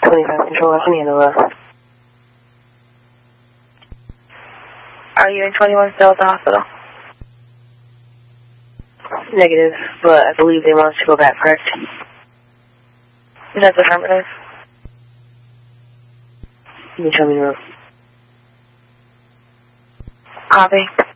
25 Control, I can handle that. Are you in 21 still at the hospital? Negative, but I believe they want us to go back, correct? That's affirmative. Can you show me the room? Copy.